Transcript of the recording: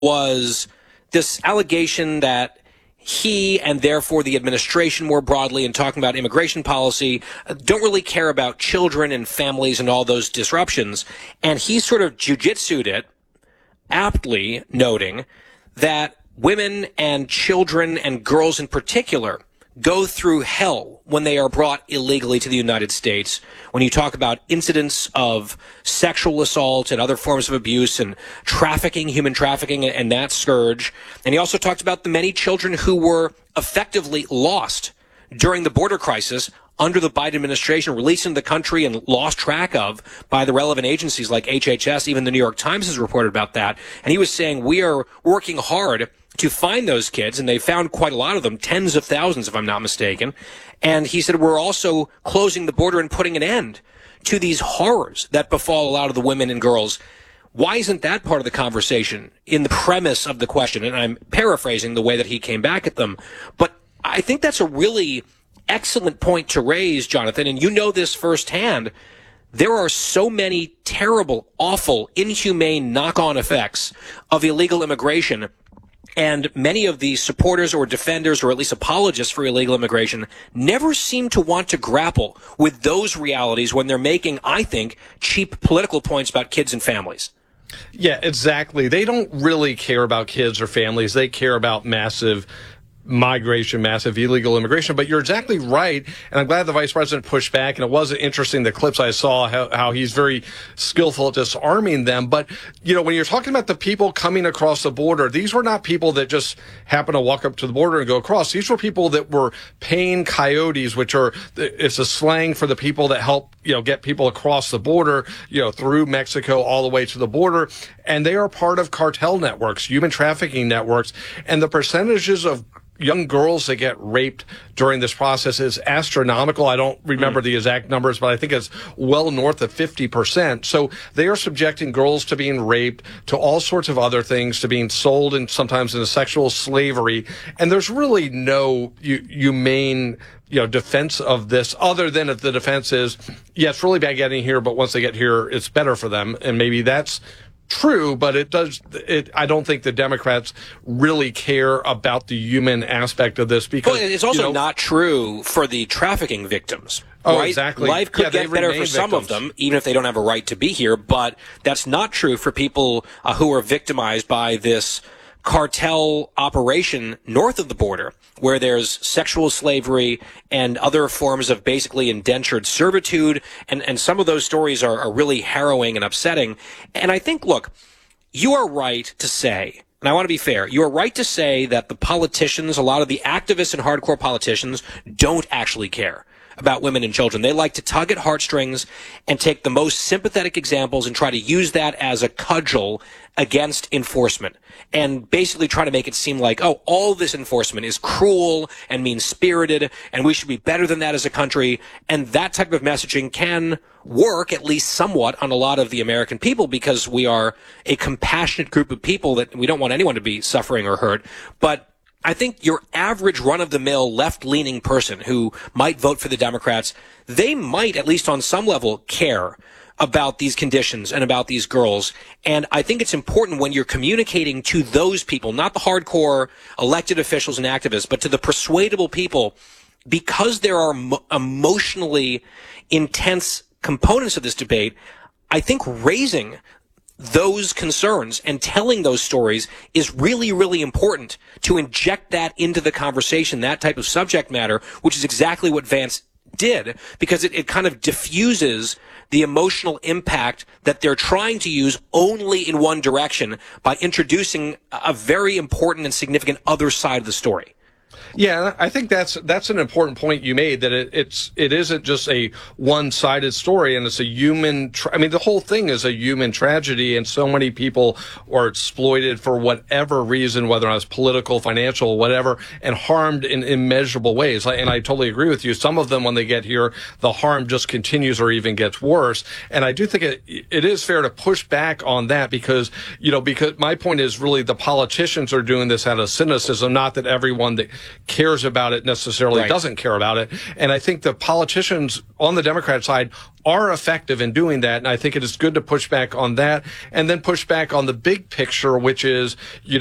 was this allegation that he and therefore the administration more broadly, in talking about immigration policy, don't really care about children and families and all those disruptions. And he sort of jujitsu'd it, aptly noting that women and children and girls in particular go through hell when they are brought illegally to the United States. When you talk about incidents of sexual assault and other forms of abuse and trafficking, human trafficking, and that scourge. And he also talked about the many children who were effectively lost during the border crisis under the Biden administration, released into the country and lost track of by the relevant agencies like HHS. Even the New York Times has reported about that. And he was saying, we are working hard to find those kids, and they found quite a lot of them, tens of thousands, if I'm not mistaken. And he said, we're also closing the border and putting an end to these horrors that befall a lot of the women and girls. Why isn't that part of the conversation in the premise of the question? And I'm paraphrasing the way that he came back at them. But I think that's a really excellent point to raise, Jonathan, and you know this firsthand. There are so many terrible, awful, inhumane knock-on effects of illegal immigration. And many of the supporters or defenders or at least apologists for illegal immigration never seem to want to grapple with those realities when they're making, I think, cheap political points about kids and families. Yeah, exactly. They don't really care about kids or families. They care about massive migration, massive illegal immigration. But you're exactly right. And I'm glad the vice president pushed back. And it was interesting, the clips I saw, how he's very skillful at disarming them. But, you know, when you're talking about the people coming across the border, these were not people that just happen to walk up to the border and go across. These were people that were paying coyotes, which are, it's a slang for the people that help, you know, get people across the border, you know, through Mexico all the way to the border. And they are part of cartel networks, human trafficking networks. And the percentages of young girls that get raped during this process is astronomical. I don't remember the exact numbers, but I think it's well north of 50%. So they are subjecting girls to being raped, to all sorts of other things, to being sold and sometimes into sexual slavery. And there's really no humane, you know, defense of this, other than if the defense is, yeah, it's really bad getting here, but once they get here, it's better for them. And maybe that's true, but I don't think the Democrats really care about the human aspect of this, because it's also not true for the trafficking victims. Oh, right? exactly. Life could get better for some of them, even if they don't have a right to be here, but that's not true for people who are victimized by this cartel operation north of the border, where there's sexual slavery and other forms of basically indentured servitude. And some of those stories are really harrowing and upsetting. And I think, look, you are right to say, and I want to be fair, you are right to say that the politicians, a lot of the activists and hardcore politicians, don't actually care about women and children. They like to tug at heartstrings and take the most sympathetic examples and try to use that as a cudgel against enforcement, and basically try to make it seem like, oh, all this enforcement is cruel and mean-spirited, and we should be better than that as a country. And that type of messaging can work, at least somewhat, on a lot of the American people, because we are a compassionate group of people that we don't want anyone to be suffering or hurt. But I think your average run-of-the-mill left-leaning person who might vote for the Democrats, they might, at least on some level, care about these conditions and about these girls. And I think it's important when you're communicating to those people, not the hardcore elected officials and activists, but to the persuadable people, because there are emotionally intense components of this debate. I think raising those concerns and telling those stories is really, really important to inject that into the conversation, that type of subject matter, which is exactly what Vance did, because it kind of diffuses the emotional impact that they're trying to use only in one direction by introducing a very important and significant other side of the story. Yeah, I think that's an important point you made, that it isn't just a one-sided story, and it's a human. I mean, the whole thing is a human tragedy, and so many people are exploited for whatever reason, whether it's political, financial, whatever, and harmed in immeasurable ways. And I totally agree with you. Some of them, when they get here, the harm just continues or even gets worse. And I do think it is fair to push back on that, because my point is really the politicians are doing this out of cynicism, not that everyone that cares about it necessarily doesn't care about it. And I think the politicians on the Democrat side are effective in doing that. And I think it is good to push back on that and then push back on the big picture, which is,